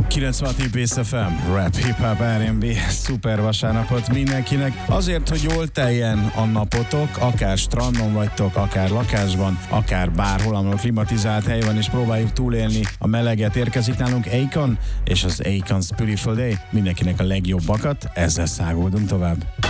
96 Ibis FM, rap, hip-hop, R&B, szuper vasárnapot mindenkinek. Azért, hogy jól teljen a napotok, akár strandon vagytok, akár lakásban, akár bárhol, ahol klimatizált hely van, és próbáljuk túlélni a meleget. Érkezik nálunk Akon, és az Akon's Beautiful Day. Mindenkinek a legjobbakat, ezzel száguldunk tovább.